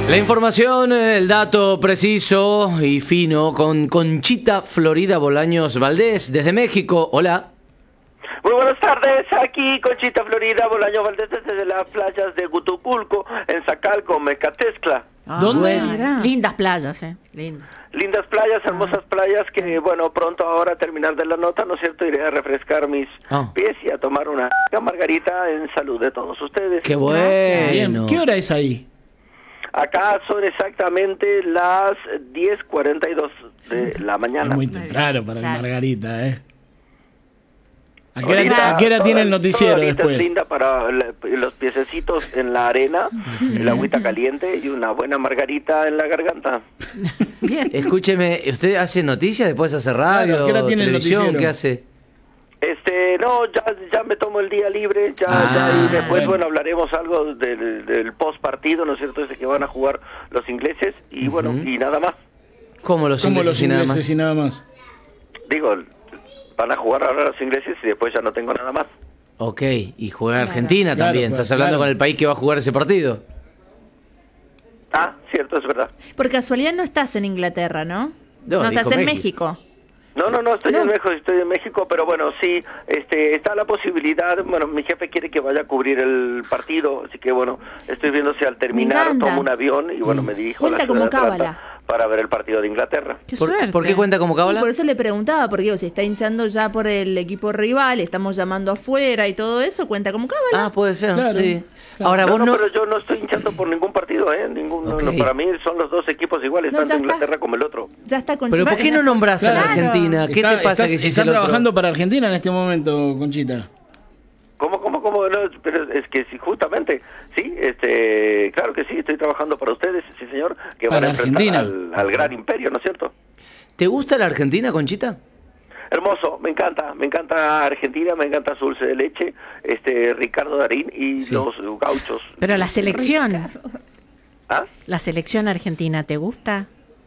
La información, el dato preciso y fino con Conchita Florida Bolaños Valdés desde México. Hola. Muy buenas tardes, aquí Conchita Florida Bolaños Valdés desde las playas de Gutuculco, en Zacalco, Mecatezcla. ¿Dónde? Lindas playas, lindas. Lindas playas, hermosas playas que, bueno, pronto ahora a terminar de la nota, ¿no es cierto? Iré a refrescar mis pies y a tomar una margarita en salud de todos ustedes. ¡Qué bueno! Bien. ¿Qué hora es ahí? Acá son exactamente las 10:42 de la mañana. Es muy temprano para la margarita, ¿eh? ¿A Ahorita, qué hora tiene el noticiero después? Es linda para los piececitos en la arena, el agüita caliente y una buena margarita en la garganta. Bien. Escúcheme, ¿usted hace noticias, después hace radio, Claro, ¿qué hora tiene el televisión? noticiero? ¿Qué hace? No, ya me tomo el día libre, y después, bueno, hablaremos algo del post partido, ¿no es cierto? Ese que van a jugar los ingleses y bueno, y nada más. ¿Cómo los ingleses y nada más? Digo, van a jugar ahora los ingleses y después ya no tengo nada más. Ok, y juega Argentina también. Claro, ¿Estás hablando claro. con el país que va a jugar ese partido? Ah, cierto, es verdad. Por casualidad no estás en Inglaterra, ¿no? No, No estás dijo en México. México. No, estoy en México, pero bueno, sí, está la posibilidad, bueno, mi jefe quiere que vaya a cubrir el partido, así que bueno, estoy viendo si al terminar encanta. tomo un avión y bueno, me dirijo a la Cuenta ciudad como de Atlanta cábala. para ver el partido de Inglaterra. Qué suerte. ¿Por qué cuenta como Y cábala? por eso le preguntaba, porque digo, si está hinchando ya por el equipo rival, estamos llamando afuera y todo eso, cuenta como cábala. Ah, puede ser, Claro, sí. claro. Ahora vos no... Pero yo no estoy hinchando por ningún partido, ninguno, Ok. no, para mí son los dos equipos iguales, No, tanto ya está. Inglaterra como el otro. Ya está con Pero ¿por qué no nombras a la Claro. Argentina? ¿Qué te pasa que si ¿Están el otro? trabajando para Argentina en este momento, Conchita? ¿Cómo? No, pero es que sí, justamente, sí, claro que sí, estoy trabajando para ustedes, sí señor, que van Para a enfrentar Argentina. al gran imperio, ¿no es cierto? ¿Te gusta la Argentina, Conchita? Hermoso, me encanta Argentina, me encanta su dulce de leche, Ricardo Darín y Sí. los gauchos. Pero la selección, ¿Ah? la selección argentina, ¿te gusta?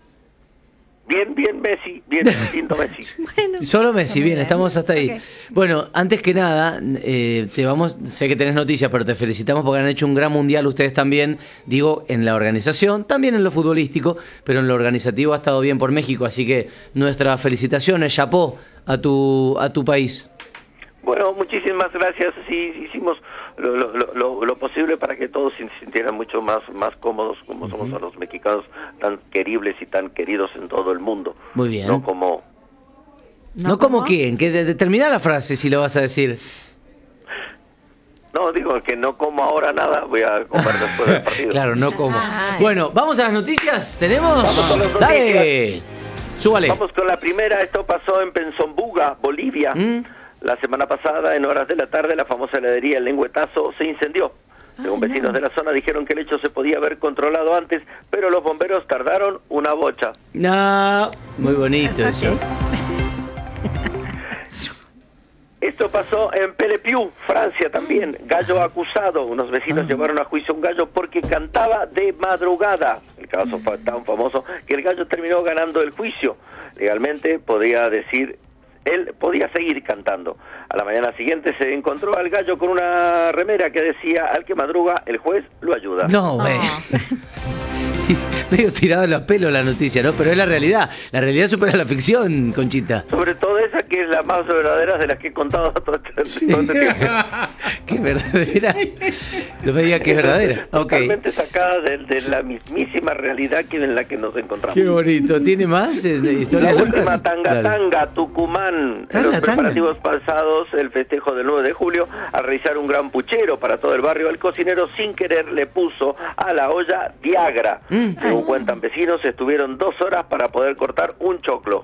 Bien Messi, bien lindo Messi. Solo Messi, bien, estamos hasta ahí. Ok. Bueno, antes que nada, sé que tenés noticias, pero te felicitamos porque han hecho un gran mundial ustedes también, digo, en la organización, también en lo futbolístico, pero en lo organizativo ha estado bien por México, así que nuestras felicitaciones, chapó a tu país. Bueno, muchísimas gracias, sí, hicimos lo posible para que todos se sintieran mucho más cómodos, como somos a los mexicanos tan queribles y tan queridos en todo el mundo. Muy bien. No como... ¿No como quién? Que termina la frase si lo vas a decir. No, digo que no como ahora nada, voy a comer después del partido. Claro, no como. Ay. Bueno, vamos a las noticias. ¿Tenemos? Vamos con las Dale. Súbale. Vamos con la primera, esto pasó en Penzombuga, Bolivia. La semana pasada, en horas de la tarde, la famosa heladería El Lengüetazo se incendió. Según vecinos de la zona dijeron que el hecho se podía haber controlado antes, pero los bomberos tardaron una bocha. No, muy bonito eso. Esto pasó en Pelepiu, Francia también. Gallo acusado. Unos vecinos llevaron a juicio a un gallo porque cantaba de madrugada. El caso fue tan famoso que el gallo terminó ganando el juicio. Legalmente él podía seguir cantando. A la mañana siguiente se encontró al gallo con una remera que decía: al que madruga, el juez lo ayuda. No, güey. Medio tirado en los pelos la noticia, ¿no? Pero es la realidad. La realidad supera la ficción, Conchita. Sobre todo esa que es la más verdadera de las que he contado todo este tiempo. Que es verdadera. No me digas que es verdadera. Ok. Totalmente sacada de la mismísima realidad en la que nos encontramos. Qué bonito. ¿Tiene más La historias última, locas? Tanga Dale. Tanga, Tucumán. En los Tanga. preparativos pasados, el festejo del 9 de julio, al realizar un gran puchero para todo el barrio, el cocinero sin querer le puso a la olla Viagra. Según cuentan vecinos, estuvieron 2 horas para poder cortar un choclo.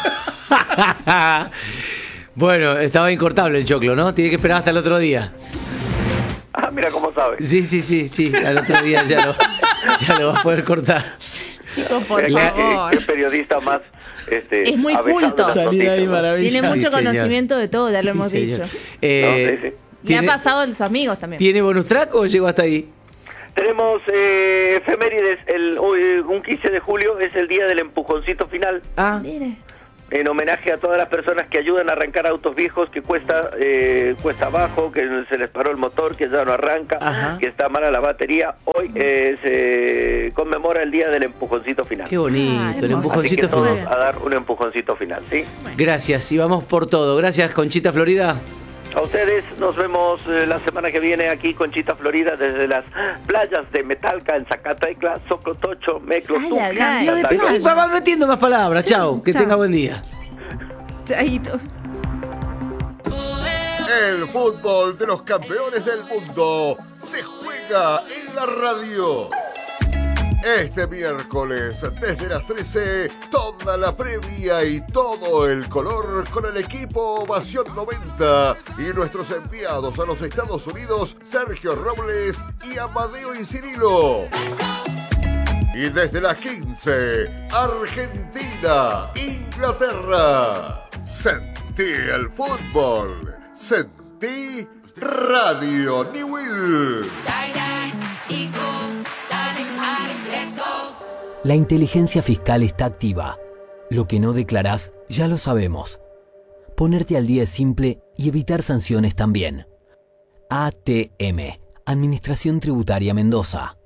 Bueno, estaba incortable el choclo, ¿no? Tiene que esperar hasta el otro día. Ah, mira cómo sabe. Sí. Al otro día ya lo vas a poder cortar. Chicos, por Mira favor. qué periodista más Es muy avesado culto. de las Salí de ahí, noticias, ¿no? maravilla. Tiene mucho Sí, señor. conocimiento de todo, ya lo Sí, hemos señor. dicho. No, sí. Le ha ¿Tiene, pasado a los amigos también. ¿Tiene bonus track o llegó hasta ahí? Tenemos efemérides. Un 15 de julio es el día del empujoncito final. Ah, Mire. en homenaje a todas las personas que ayudan a arrancar autos viejos, que cuesta abajo, que se les paró el motor, que ya no arranca, Ajá. que está mala la batería. Hoy se conmemora el día del empujoncito final. Qué bonito, el hermoso. Así que empujoncito todos final. a dar un empujoncito final, ¿sí? Gracias, y vamos por todo. Gracias, Conchita Florida. A ustedes nos vemos la semana que viene aquí, Conchita Florida, desde las playas de Metalca, en Zacatecla, Socotocho, Meclo, Ay, Tuxtla, ay, ay. Cambio de Santa Cruz. playa. Va metiendo más palabras. Chau, que chau. tenga buen día. Chaito. El fútbol de los campeones del mundo se juega en la radio. Este miércoles, desde las 13, toda la previa y todo el color con el equipo Ovación 90 y nuestros enviados a los Estados Unidos, Sergio Robles y Amadeo y Cirilo. Y desde las 15, Argentina, Inglaterra. Sentí el fútbol. Sentí Radio Newell. La inteligencia fiscal está activa. Lo que no declarás, ya lo sabemos. Ponerte al día es simple y evitar sanciones también. ATM, Administración Tributaria Mendoza.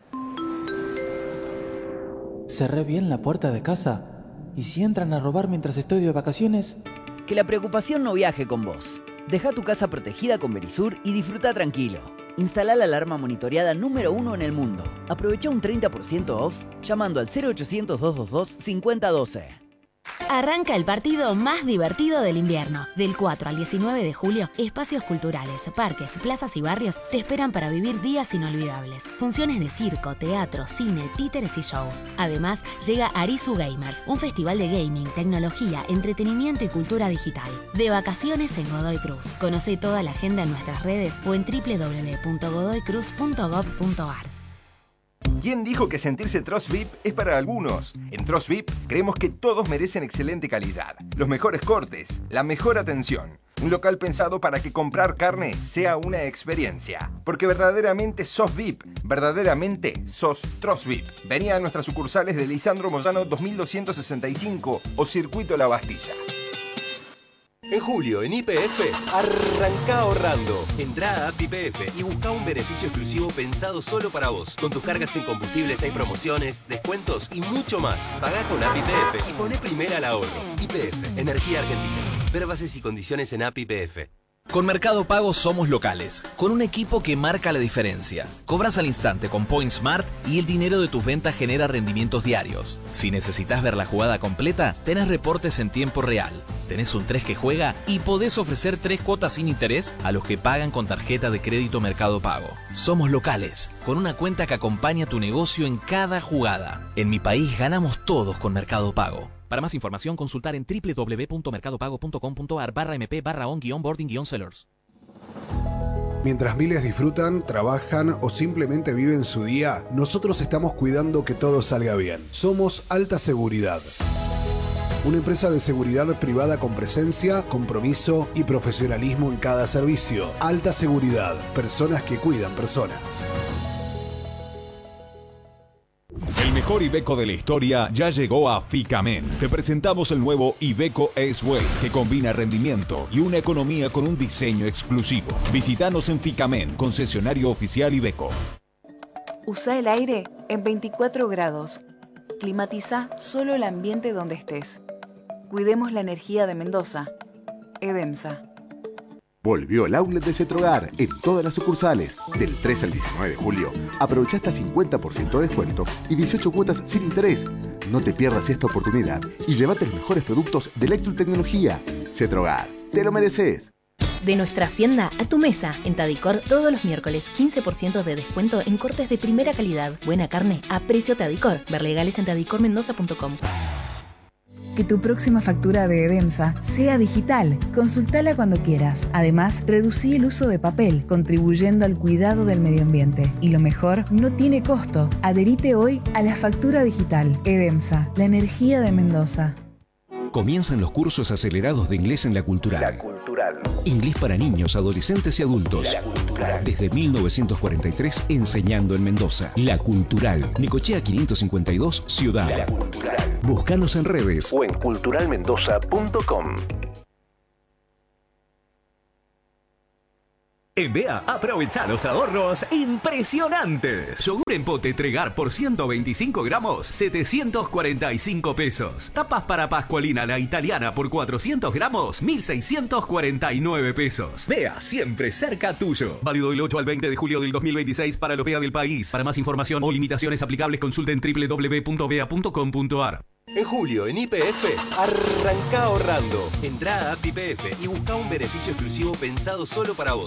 Cerré bien la puerta de casa. ¿Y si entran a robar mientras estoy de vacaciones? Que la preocupación no viaje con vos. Deja tu casa protegida con Verisur y disfruta tranquilo. Instala la alarma monitoreada número 1 en el mundo. Aprovecha un 30% off llamando al 0800-222-5012. Arranca el partido más divertido del invierno. Del 4 al 19 de julio, espacios culturales, parques, plazas y barrios te esperan para vivir días inolvidables. Funciones de circo, teatro, cine, títeres y shows. Además, llega Arizu Gamers, un festival de gaming, tecnología, entretenimiento y cultura digital. De vacaciones en Godoy Cruz. Conoce toda la agenda en nuestras redes o en www.godoycruz.gov.ar. ¿Quién dijo que sentirse Trust VIP es para algunos? En Trust VIP creemos que todos merecen excelente calidad, los mejores cortes, la mejor atención. Un local pensado para que comprar carne sea una experiencia. Porque verdaderamente sos VIP, verdaderamente sos Trust VIP. Vení a nuestras sucursales de Lisandro Moyano 2265 o Circuito La Bastilla. En julio, en YPF, arranca ahorrando. Entrá a App YPF y busca un beneficio exclusivo pensado solo para vos. Con tus cargas en combustibles hay promociones, descuentos y mucho más. Pagá con App YPF y poné primera al ahorro. YPF, Energía Argentina. Ver bases y condiciones en App YPF. Con Mercado Pago somos locales, con un equipo que marca la diferencia. Cobras al instante con Point Smart y el dinero de tus ventas genera rendimientos diarios. Si necesitas ver la jugada completa, tenés reportes en tiempo real. Tenés un 3 que juega y podés ofrecer 3 cuotas sin interés a los que pagan con tarjeta de crédito Mercado Pago. Somos locales, con una cuenta que acompaña tu negocio en cada jugada. En mi país ganamos todos con Mercado Pago. Para más información, consultar en www.mercadopago.com.ar/mp/on-boarding-sellers. Mientras miles disfrutan, trabajan o simplemente viven su día, nosotros estamos cuidando que todo salga bien. Somos Alta Seguridad. Una empresa de seguridad privada con presencia, compromiso y profesionalismo en cada servicio. Alta Seguridad. Personas que cuidan personas. El mejor Iveco de la historia ya llegó a Ficamen. Te presentamos el nuevo Iveco S-Way, que combina rendimiento y una economía con un diseño exclusivo. Visítanos en Ficamen, concesionario oficial Iveco. Usa el aire en 24 grados. Climatiza solo el ambiente donde estés. Cuidemos la energía de Mendoza. Edemsa. Volvió el outlet de Cetrogar en todas las sucursales. Del 3 al 19 de julio, aprovecha hasta 50% de descuento y 18 cuotas sin interés. No te pierdas esta oportunidad y llévate los mejores productos de electrotecnología. Cetrogar, te lo mereces. De nuestra hacienda a tu mesa. En Tadicor, todos los miércoles, 15% de descuento en cortes de primera calidad. Buena carne a precio Tadicor. Ver legales en tadicormendoza.com. Que tu próxima factura de Edemsa sea digital. Consultala cuando quieras. Además, reducí el uso de papel, contribuyendo al cuidado del medio ambiente. Y lo mejor, no tiene costo. Adherite hoy a la factura digital. Edemsa, la energía de Mendoza. Comienzan los cursos acelerados de inglés en La Cultural. La Cultural. Inglés para niños, adolescentes y adultos. La Cultural. Desde 1943 enseñando en Mendoza. La Cultural. Nicochea 552, Ciudad. La Cultural. Búscanos en redes o en culturalmendoza.com. En BEA, aprovecha los ahorros impresionantes. Yogur en pote Tregar por 125 gramos, 745 pesos. Tapas para Pascualina la italiana por 400 gramos, 1.649 pesos. BEA, siempre cerca tuyo. Válido del 8 al 20 de julio del 2026 para los BEA del país. Para más información o limitaciones aplicables, consulten www.bea.com.ar. En julio, en YPF, arranca ahorrando. Entrá a app YPF y busca un beneficio exclusivo pensado solo para vos.